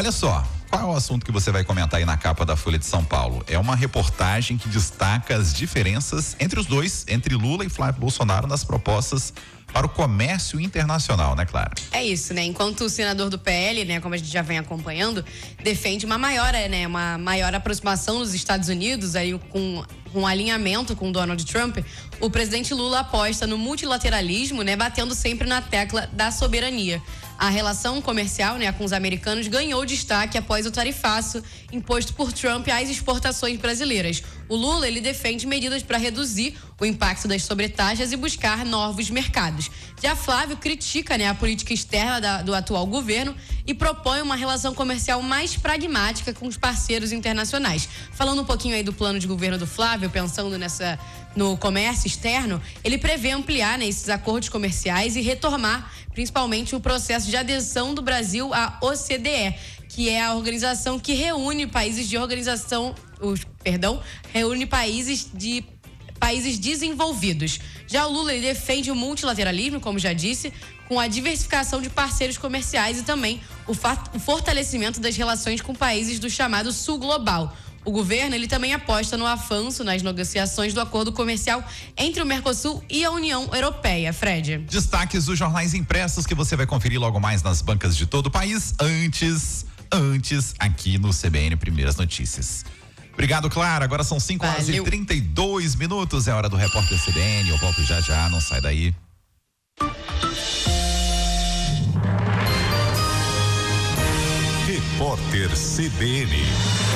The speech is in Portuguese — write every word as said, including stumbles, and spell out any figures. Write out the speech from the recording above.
Olha só, qual é o assunto que você vai comentar aí na capa da Folha de São Paulo? É uma reportagem que destaca as diferenças entre os dois, entre Lula e Flávio Bolsonaro nas propostas para o comércio internacional, né, Clara? É isso, né? Enquanto o senador do P L, né, como a gente já vem acompanhando, defende uma maior, né, uma maior aproximação dos Estados Unidos, aí com um alinhamento com Donald Trump, o presidente Lula aposta no multilateralismo, né, batendo sempre na tecla da soberania. A relação comercial, né, com os americanos ganhou destaque após o tarifaço imposto por Trump às exportações brasileiras. O Lula, ele defende medidas para reduzir o impacto das sobretaxas e buscar novos mercados. Já Flávio critica, né, a política externa da, do atual governo e propõe uma relação comercial mais pragmática com os parceiros internacionais. Falando um pouquinho aí do plano de governo do Flávio, pensando nessa no comércio externo, ele prevê ampliar, né, esses acordos comerciais e retomar principalmente o processo de adesão do Brasil à O C D E, que é a organização que reúne países de organização, os, perdão, reúne países de países desenvolvidos. Já o Lula, ele defende o multilateralismo, como já disse, com a diversificação de parceiros comerciais e também o, fa- o fortalecimento das relações com países do chamado Sul Global. O governo, ele também aposta no avanço nas negociações do acordo comercial entre o Mercosul e a União Europeia. Fred. Destaques dos jornais impressos que você vai conferir logo mais nas bancas de todo o país, antes, antes aqui no C B N Primeiras Notícias. Obrigado, Clara. Agora são cinco horas e trinta e dois minutos. É hora do Repórter C B N. Eu volto já já, não sai daí. Repórter C B N.